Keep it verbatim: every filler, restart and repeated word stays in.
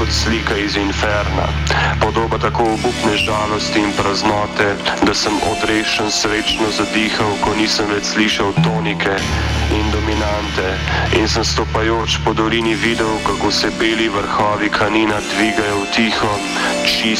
kot slika iz inferna. Podoba tako obupne žalosti in praznote, da sem odrešen srečno zadihal, ko nisem več slišal tonike in dominante, in sem stopajoč po dolini videl, kako se beli vrhovi kanina dvigajo v tiho, čisto